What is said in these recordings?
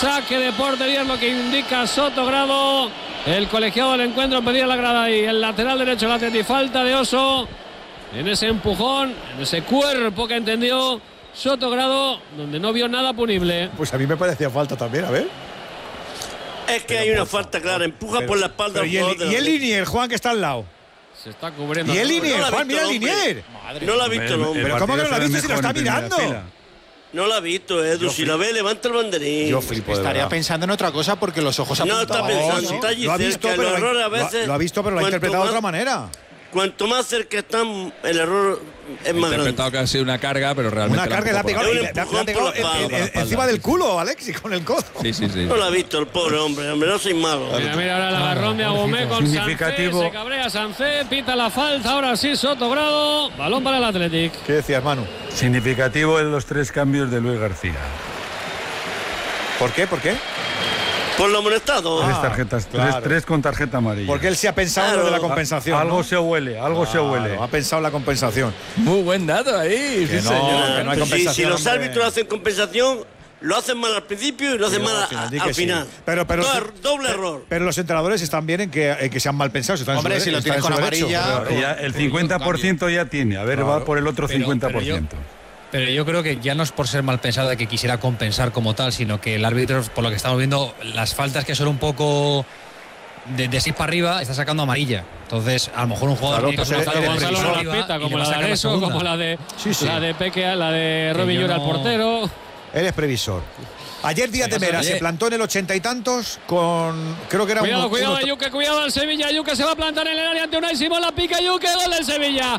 Saque de portería es lo que indica Sotogrado. El colegiado del encuentro pedía la grada y el lateral derecho del Atleti. Falta de Oso en ese empujón, en ese cuerpo que entendió Sotogrado, donde no vio nada punible. Pues a mí me parecía falta también, a ver. Es que hay una falta clara, empuja por la espalda. Y el Linier, Juan, que está al lado. Se está cubriendo. Y el Linier, Juan, mira el Linier. No lo ha visto el hombre. Pero ¿cómo que no lo ha visto si lo está mirando? No lo ha visto, Edu. Si lo ve, levanta el banderín. Yo flipo. Estaría pensando en otra cosa porque los ojos apuntaban. No está pensando, está allí cerca. El error a veces. Lo ha visto, pero lo ha interpretado de otra manera. Cuanto más cerca están, el error es más grande. Interpretado que ha sido una carga, pero realmente. Una carga, le ha pegado encima del culo, Alexis, con el codo. Sí. No lo ha visto el pobre hombre, no soy malo. Mira ahora el agarrón de Agumé con Sancé. Se cabrea Sancé, pita la falta. Ahora sí, Sotogrado. Balón para el Athletic. ¿Qué decías, Manu? Significativo en los 3 cambios de Luis García. ¿Por qué? Por lo amonestado. 3 tarjetas, claro. 3 con tarjeta amarilla. Porque él sí ha pensado en lo de la compensación. Algo ¿no? se huele. Ha pensado en la compensación. Muy buen dato ahí. Que sí, no, señor. que no hay compensación. Si los árbitros hacen compensación, lo hacen mal al principio y lo hacen mal al final. Sí. Pero doble error. Pero los entrenadores están bien en que sean mal pensados. Hombre, si lo tienes con amarilla. Ya, el 50% ya tiene. A ver, claro. Va por el otro 50%. Pero yo creo que ya no es por ser mal pensado de que quisiera compensar como tal, sino que el árbitro, por lo que estamos viendo, las faltas que son un poco de 6 para arriba, está sacando amarilla. Entonces, a lo mejor un jugador como la de Areso, como la de Peque, la de Robin Llora, el portero. Eres previsor. Ayer Díaz de Mera se plantó en el 80 y tantos con, creo que era cuidado Yuque, cuidado el Sevilla. Yuque se va a plantar en el área ante Unai Simón, la pica Yuque, gol del Sevilla.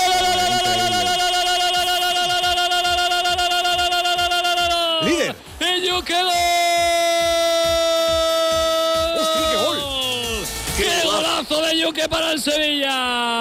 Líder. Yuque, gol. ¡Hostia, qué gol! ¡Qué golazo de Yuque para el Sevilla!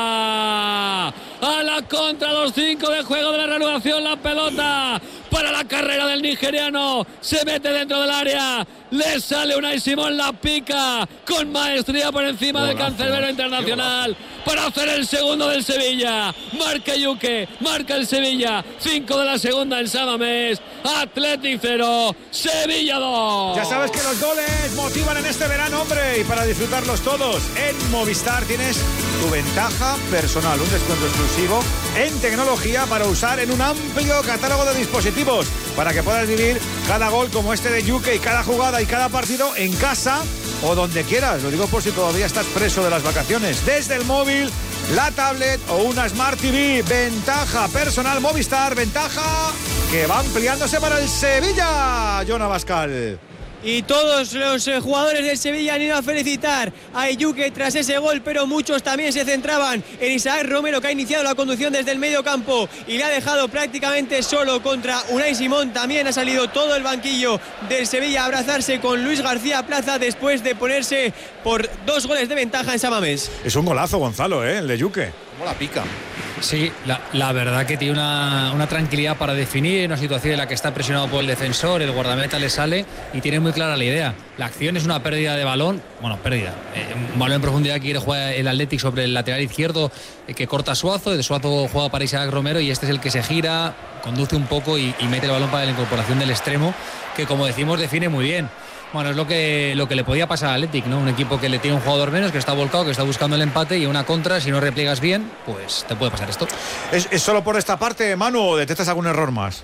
A la contra, los 5 de juego de la reanudación, la pelota para la carrera del nigeriano, se mete dentro del área, le sale Unai Simón, la pica con maestría por encima del cancerbero internacional para hacer el segundo del Sevilla. Marca Yuque, marca el Sevilla, 5 de la segunda en San Mamés. Athletic 0, Sevilla 2. Ya sabes que los goles motivan en este verano, hombre, y para disfrutarlos todos en Movistar tienes tu ventaja personal, un descuento exclusivo en tecnología para usar en un amplio catálogo de dispositivos, para que puedas vivir cada gol como este de Yuque y cada jugada y cada partido en casa o donde quieras. Lo digo por si todavía estás preso de las vacaciones. Desde el móvil, la tablet o una Smart TV. Ventaja personal Movistar, ventaja que va ampliándose para el Sevilla. Jon Abascal. Y todos los jugadores del Sevilla han ido a felicitar a Yuque tras ese gol, pero muchos también se centraban en Isaac Romero, que ha iniciado la conducción desde el medio campo y le ha dejado prácticamente solo contra Unai Simón. También ha salido todo el banquillo del Sevilla a abrazarse con Luis García Plaza después de ponerse por 2 goles de ventaja en San Mamés. Es un golazo, Gonzalo, el de Yuque. ¿Cómo la pica? Sí, la verdad que tiene una tranquilidad para definir, una situación en la que está presionado por el defensor, el guardameta le sale y tiene muy clara la idea. La acción es una pérdida de balón, pérdida. Un balón en profundidad que quiere jugar el Athletic sobre el lateral izquierdo, que corta Suazo, de Suazo juega para Isaac Romero y este es el que se gira, conduce un poco y mete el balón para la incorporación del extremo, que como decimos define muy bien. Bueno, es lo que le podía pasar al Athletic, ¿no? Un equipo que le tiene un jugador menos, que está volcado, que está buscando el empate y una contra, si no repliegas bien, pues te puede pasar esto. ¿Es solo por esta parte, Manu, o detectas algún error más?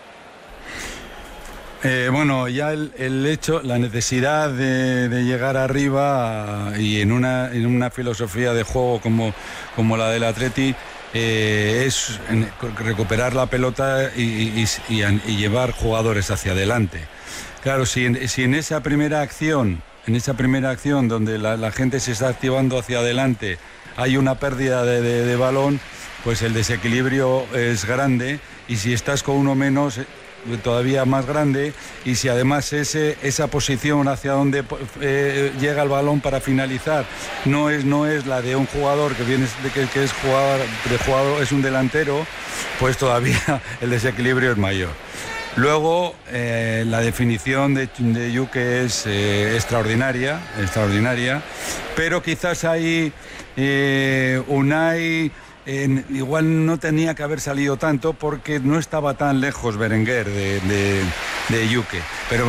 Bueno, ya el hecho, la necesidad de llegar arriba y en una filosofía de juego como la del Athletic, es recuperar la pelota y llevar jugadores hacia adelante. Claro, si en esa primera acción donde la gente se está activando hacia adelante, hay una pérdida de balón, pues el desequilibrio es grande, y si estás con uno menos, todavía más grande, y si además esa posición hacia donde llega el balón para finalizar no es la de un jugador que es jugador, es un delantero, pues todavía el desequilibrio es mayor. Luego, la definición de Yuque es extraordinaria, pero quizás ahí Unai igual no tenía que haber salido tanto porque no estaba tan lejos Berenguer de Yuque. Pero